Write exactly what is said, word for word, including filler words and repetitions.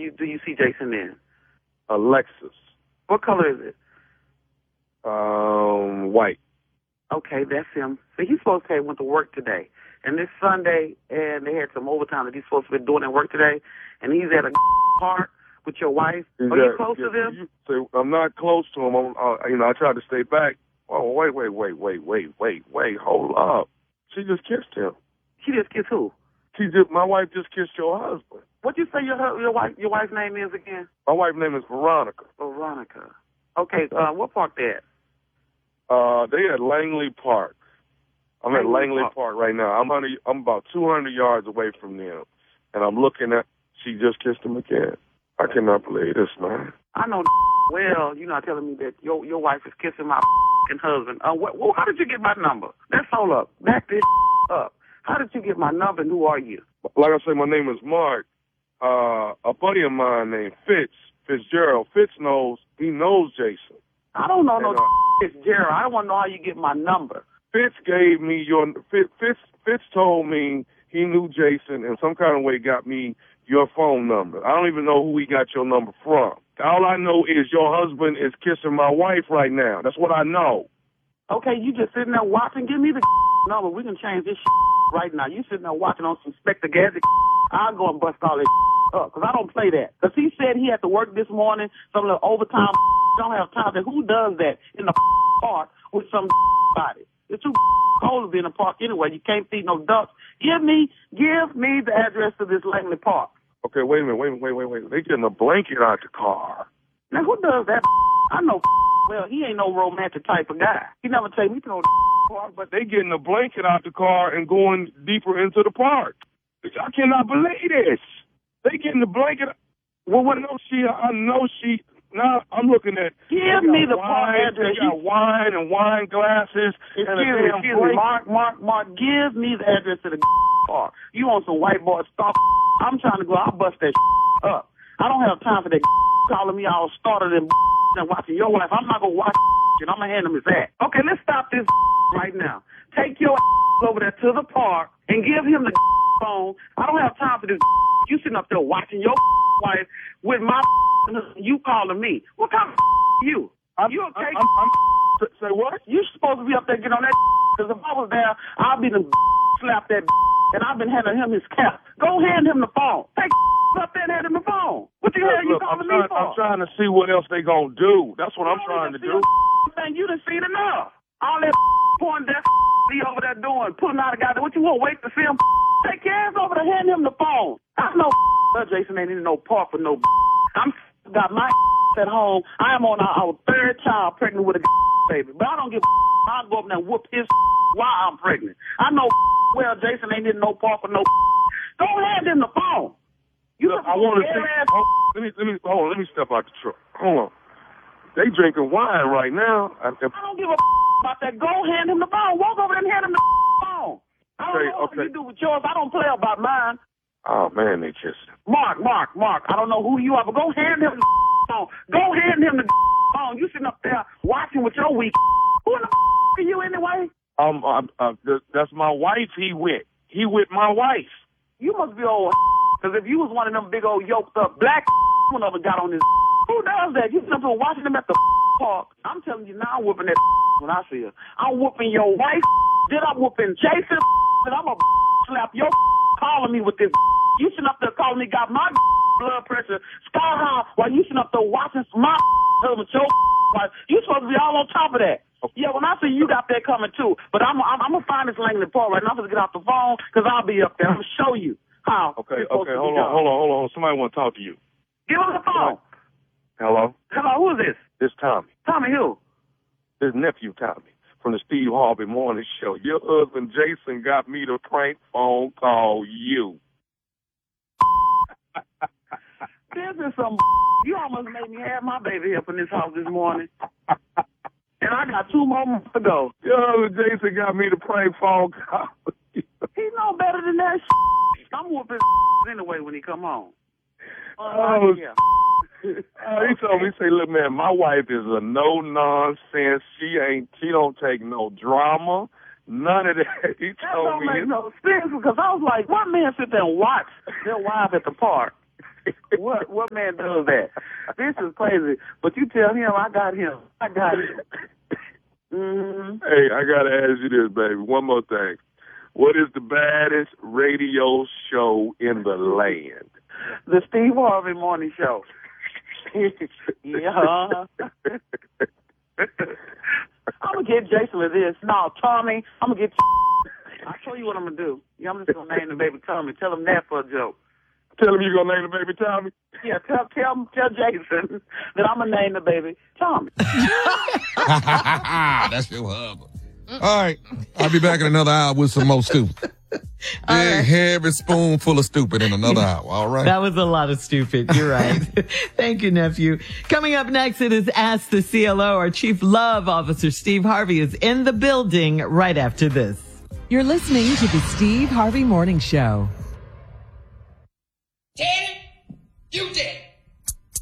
you, do you see Jason in? A Lexus. What color is it? Um, white. Okay, that's him. So he's supposed to have went to work today. And this Sunday, and they had some overtime that he's supposed to be doing at work today, and he's at a park with your wife. Is Are that, you close yeah, to them? You, so I'm not close to him. I'm, uh, you know, I tried to stay back. Oh, wait, wait, wait, wait, wait, wait, wait. Hold up. She just kissed him. She just kissed who? She just, my wife just kissed your husband. What you say your your wife your wife's name is again? My wife's name is Veronica. Veronica. Okay, uh, what park they at? Uh, they at Langley Park. I'm Langley at Langley Park. Park right now. I'm hundred, I'm about two hundred yards away from them, and I'm looking at. She just kissed him again. I cannot believe this, man. I know well. You're not telling me that your your wife is kissing my husband. Uh, what, well, how did you get my number? Let's hold up. Back this up. How did you get my number, and who are you? Like I say, my name is Mark. Uh, a buddy of mine named Fitz, Fitzgerald. Fitz knows, he knows Jason. I don't know and, no uh, Fitzgerald. I want to know how you get my number. Fitz gave me your, Fitz, Fitz, Fitz told me he knew Jason and some kind of way got me your phone number. I don't even know who he got your number from. All I know is your husband is kissing my wife right now. That's what I know. Okay, you just sitting there watching. Give me the number. We can change this right now. You sitting there watching on some Spectre Gadget. I'll go and bust all this up, because I don't play that. Because he said he had to work this morning, some little overtime. Don't have time. Who does that in the park with some body? It's too cold to be in the park anyway. You can't feed no ducks. Give me, give me the address to this Langley Park. Okay, wait a minute, wait, wait, wait, wait. They getting a blanket out the car. Now, who does that? I know well, he ain't no romantic type of guy. He never take me to no park, but they getting a blanket out the car and going deeper into the park. I cannot believe this. They getting the blanket. Well, what? I know she. I know she. Now I'm looking at. Give me the wine, park address. They got wine and wine glasses. Excuse and me, excuse me, Mark, Mark, Mark. Give me the address to the park. You want some white boy stuff? I'm trying to go. I'll bust that up. I don't have time for that calling me all started and and watching your wife. I'm not gonna watch and I'm gonna hand him his ass. Okay, let's stop this right now. Take your over there to the park and give him the phone. I don't have time for this. You sitting up there watching your wife with my you calling me. What kind of you? I'm, you okay? I'm, I'm, I'm, say what? You supposed to be up there getting on that because if I was there, I'd be the slap that and I've been handing him his cap. Go hand him the phone. Take up there and hand him the phone. What the hell are you look, calling I'm trying, me for? I'm trying to see what else they gonna do. That's what I'm trying to do. Thing you done seen enough. All that porn that he over there doing, putting out a guy. What you want? Wait to see him? Take your ass over there, hand him the phone. I know Jason ain't in no park for no. I'm got my at home. I am on our, our third child pregnant with a baby, but I don't give. I'll go up there and whoop his while I'm pregnant. I know well Jason ain't in no park for no. Don't hand him the phone. You Look, I want to see. Oh, let me let me hold on. Let me step out the truck. Hold on. They drinking wine right now. I, I don't give a about that. Go hand him the phone. Walk over there and hand him the phone. I don't okay, know what okay. you do with yours. I don't play about mine. Oh man, they kissing. Mark, Mark, Mark. I don't know who you are, but go hand him the phone. Go hand him the phone. You sitting up there watching with your weak. Who in the are you anyway? Um, uh, uh, that's my wife. He with. He with my wife. You must be old. Because if you was one of them big old yoked up black one of them got on this. Who does that? You sit up watching them at the park. I'm telling you now, I'm whooping that when I see her. I'm whooping your wife. Then I'm whooping Jason. And I'm going to slap your calling me with this. You sitting up there calling me, got my blood pressure sky high while you sitting up there watching my husband, your wife. You supposed to be all on top of that. Okay. Yeah, when I see you got that coming too. But I'm I'm, I'm going to find this Langley Park right now. I'm going to get off the phone because I'll be up there. I'm going to show you how. Okay, okay, hold on, hold on, hold on. Somebody want to talk to you. Give him the phone. Hello? Hello, who is this? This Tommy. Tommy who? This nephew Tommy from the Steve Harvey Morning Show. Your husband Jason got me to prank phone call you. This is some you almost made me have my baby up in this house this morning. And I got two more months to go. Your husband Jason got me to prank phone call you. He know better than that. I'm whooping anyway when he come home. Oh, yeah. Uh, he told me, he say, look, man, my wife is a no-nonsense. She ain't, she don't take no drama, none of that. He that told don't me. make no sense because I was like, one man sit there and watch their wife at the park, What what man does that? This is crazy. But you tell him I got him. I got him. Mm-hmm. Hey, I gotta ask you this, baby. One more thing. What is the baddest radio show in the land? The Steve Harvey Morning Show. Yeah. I'm gonna get Jason with this. No, Tommy, I'm gonna get. I'll show you what I'm gonna do. Yeah, I'm just gonna name the baby Tommy. Tell him that for a joke. Tell him you're gonna name the baby Tommy. Yeah, tell tell tell Jason that I'm gonna name the baby Tommy. That's your hub. All right, I'll be back in another hour with some more stupid. Big, right. heavy spoonful of stupid in another hour. All right. That was a lot of stupid. You're right. Thank you, nephew. Coming up next, it is Ask the C L O. Our Chief Love Officer, Steve Harvey, is in the building right after this. You're listening to the Steve Harvey Morning Show. Teddy, you did.